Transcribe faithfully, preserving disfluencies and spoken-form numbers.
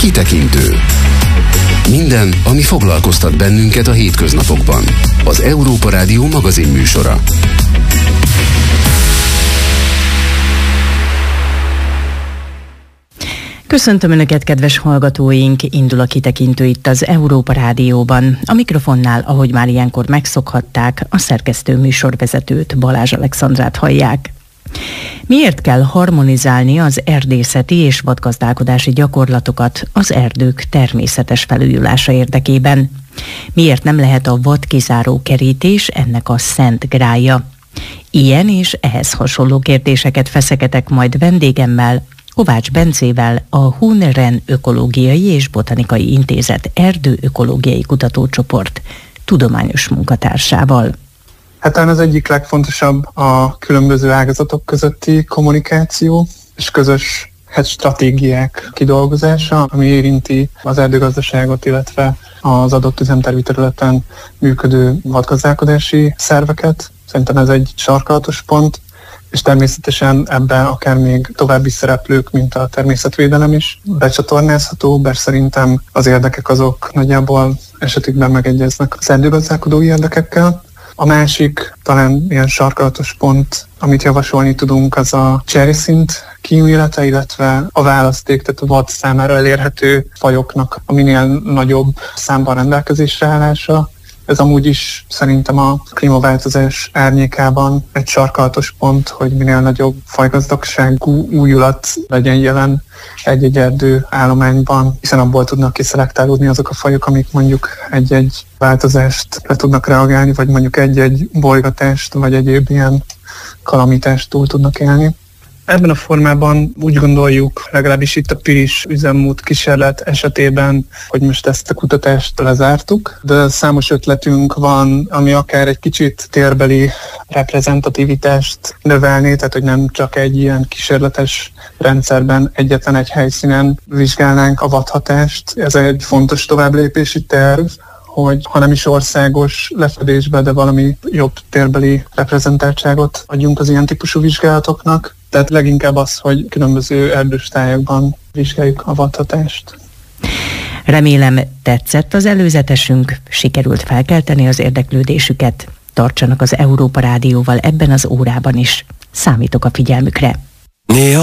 Kitekintő. Minden, ami foglalkoztat bennünket a hétköznapokban. Az Európa Rádió magazin műsora. Köszöntöm Önöket, kedves hallgatóink! Indul a Kitekintő itt az Európa Rádióban. A mikrofonnál, ahogy már ilyenkor megszokhatták, a szerkesztő műsorvezetőt, Balázs Alexandrát hallják. Miért kell harmonizálni az erdészeti és vadgazdálkodási gyakorlatokat az erdők természetes felújulása érdekében? Miért nem lehet a vadkizáró kerítés ennek a szent grálja? Ilyen és ehhez hasonló kérdéseket feszegetek majd vendégemmel, Kovács Bencével, a Hun-Ren Ökológiai és Botanikai Intézet erdőökológiai kutatócsoport tudományos munkatársával. Hát talán az egyik legfontosabb a különböző ágazatok közötti kommunikáció és közös hát, stratégiák kidolgozása, ami érinti az erdőgazdaságot, illetve az adott üzemtervi területen működő vadgazdálkodási szerveket. Szerintem ez egy sarkalatos pont, és természetesen ebben akár még további szereplők, mint a természetvédelem is becsatornázható, bár szerintem az érdekek azok nagyjából esetükben megegyeznek az erdőgazdálkodói érdekekkel. A másik, talán ilyen sarkalatos pont, amit javasolni tudunk, az a cserjeszint kiűlete, illetve a választék, tehát a vad számára elérhető fajoknak a minél nagyobb számban rendelkezésre állása. Ez amúgy is szerintem a klímaváltozás árnyékában egy sarkalatos pont, hogy minél nagyobb fajgazdagságú újulat legyen jelen egy-egy erdő állományban, hiszen abból tudnak kiszelektálódni azok a fajok, amik mondjuk egy-egy változást le tudnak reagálni, vagy mondjuk egy-egy bolygatást, vagy egyéb ilyen kalamitást túl tudnak élni. Ebben a formában úgy gondoljuk, legalábbis itt a Piris üzemmód kísérlet esetében, hogy most ezt a kutatást lezártuk, de számos ötletünk van, ami akár egy kicsit térbeli reprezentativitást növelné, tehát hogy nem csak egy ilyen kísérletes rendszerben egyetlen egy helyszínen vizsgálnánk a vadhatást. Ez egy fontos továbblépési terv, hogy ha nem is országos lefedésbe, de valami jobb térbeli reprezentáltságot adjunk az ilyen típusú vizsgálatoknak. Tehát leginkább az, hogy különböző erdős tájakban vizsgáljuk a vadhatást. Remélem tetszett az előzetesünk, sikerült felkelteni az érdeklődésüket. Tartsanak az Európa Rádióval ebben az órában is. Számítok a figyelmükre.